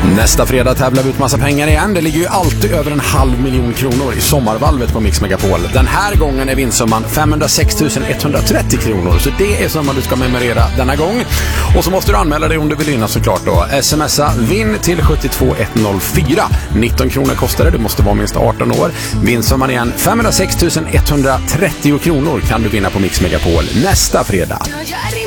Nästa fredag tävlar vi ut massa pengar igen. Det ligger ju alltid över 500 000 kronor i sommarvalvet på Mix Megapol. Den här gången är vinstsumman 506 130 kronor. Så det är summan du ska memorera denna gång. Och så måste du anmäla dig om du vill vinna såklart då. Smsa vinn till 72104. 19 kronor kostar det. Du måste vara minst 18 år. Vinstsumman igen 506 130 kronor kan du vinna på Mix Megapol nästa fredag.